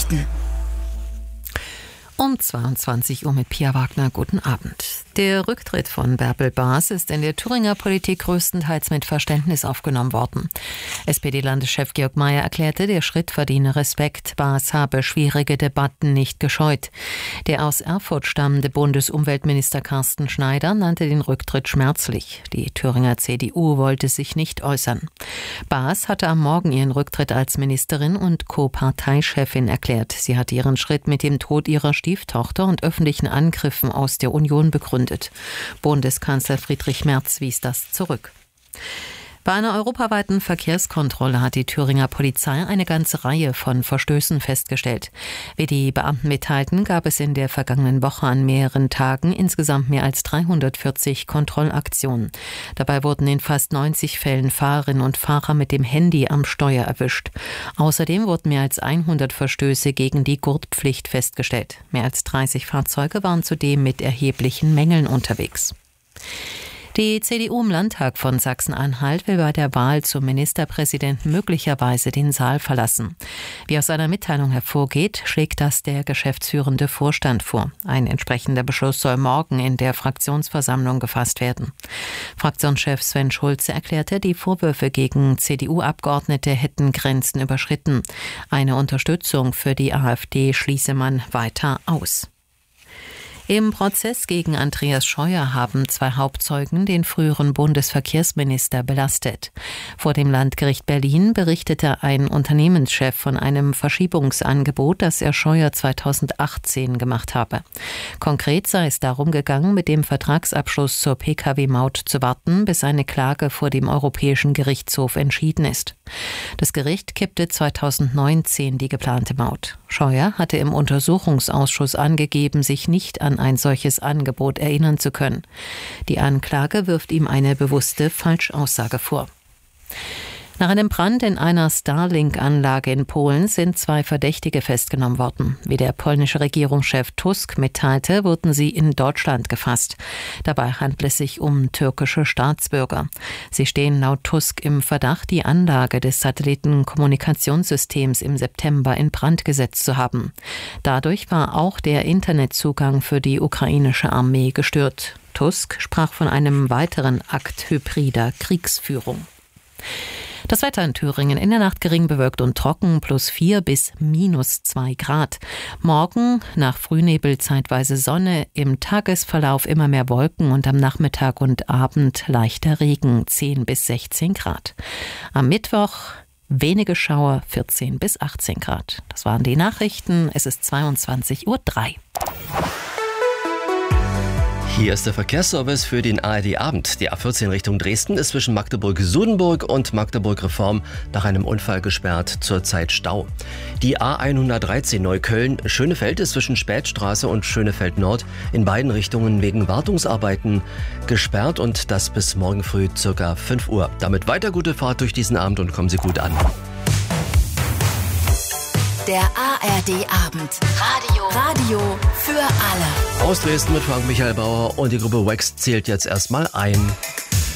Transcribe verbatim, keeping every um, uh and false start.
Osten. Um zweiundzwanzig Uhr mit Pia Wagner. Guten Abend. Der Rücktritt von Bärbel Baas ist in der Thüringer Politik größtenteils mit Verständnis aufgenommen worden. S P D-Landeschef Georg Mayer erklärte, der Schritt verdiene Respekt. Baas habe schwierige Debatten nicht gescheut. Der aus Erfurt stammende Bundesumweltminister Carsten Schneider nannte den Rücktritt schmerzlich. Die Thüringer C D U wollte sich nicht äußern. Baas hatte am Morgen ihren Rücktritt als Ministerin und Co-Parteichefin erklärt. Sie hatte ihren Schritt mit dem Tod ihrer Stieftochter und öffentlichen Angriffen aus der Union begründet. Bundeskanzler Friedrich Merz wies das zurück. Bei einer europaweiten Verkehrskontrolle hat die Thüringer Polizei eine ganze Reihe von Verstößen festgestellt. Wie die Beamten mitteilten, gab es in der vergangenen Woche an mehreren Tagen insgesamt mehr als dreihundertvierzig Kontrollaktionen. Dabei wurden in fast neunzig Fällen Fahrerinnen und Fahrer mit dem Handy am Steuer erwischt. Außerdem wurden mehr als hundert Verstöße gegen die Gurtpflicht festgestellt. Mehr als dreißig Fahrzeuge waren zudem mit erheblichen Mängeln unterwegs. Die C D U im Landtag von Sachsen-Anhalt will bei der Wahl zum Ministerpräsidenten möglicherweise den Saal verlassen. Wie aus einer Mitteilung hervorgeht, schlägt das der geschäftsführende Vorstand vor. Ein entsprechender Beschluss soll morgen in der Fraktionsversammlung gefasst werden. Fraktionschef Sven Schulze erklärte, die Vorwürfe gegen C D U-Abgeordnete hätten Grenzen überschritten. Eine Unterstützung für die AfD schließe man weiter aus. Im Prozess gegen Andreas Scheuer haben zwei Hauptzeugen den früheren Bundesverkehrsminister belastet. Vor dem Landgericht Berlin berichtete ein Unternehmenschef von einem Verschiebungsangebot, das er Scheuer zweitausendachtzehn gemacht habe. Konkret sei es darum gegangen, mit dem Vertragsabschluss zur P K W-Maut zu warten, bis eine Klage vor dem Europäischen Gerichtshof entschieden ist. Das Gericht kippte zweitausendneunzehn die geplante Maut. Scheuer hatte im Untersuchungsausschuss angegeben, sich nicht an ein solches Angebot erinnern zu können. Die Anklage wirft ihm eine bewusste Falschaussage vor. Nach einem Brand in einer Starlink-Anlage in Polen sind zwei Verdächtige festgenommen worden. Wie der polnische Regierungschef Tusk mitteilte, wurden sie in Deutschland gefasst. Dabei handelt es sich um türkische Staatsbürger. Sie stehen laut Tusk im Verdacht, die Anlage des Satellitenkommunikationssystems im September in Brand gesetzt zu haben. Dadurch war auch der Internetzugang für die ukrainische Armee gestört. Tusk sprach von einem weiteren Akt hybrider Kriegsführung. Das Wetter in Thüringen: in der Nacht gering bewölkt und trocken, plus vier bis minus zwei Grad. Morgen nach Frühnebel zeitweise Sonne, im Tagesverlauf immer mehr Wolken und am Nachmittag und Abend leichter Regen, zehn bis sechzehn Grad. Am Mittwoch wenige Schauer, vierzehn bis achtzehn Grad. Das waren die Nachrichten. Es ist zweiundzwanzig Uhr drei. Hier ist der Verkehrsservice für den A R D-Abend. Die A vierzehn Richtung Dresden ist zwischen Magdeburg-Sudenburg und Magdeburg-Reform nach einem Unfall gesperrt, zurzeit Stau. Die A hundertdreizehn Neukölln-Schönefeld ist zwischen Spätstraße und Schönefeld Nord in beiden Richtungen wegen Wartungsarbeiten gesperrt und das bis morgen früh ca. fünf Uhr. Damit weiter gute Fahrt durch diesen Abend und kommen Sie gut an. Der A R D-Abend. Radio. Radio für alle. Aus Dresden mit Frank Michael Bauer und die Gruppe Wax zählt jetzt erstmal ein.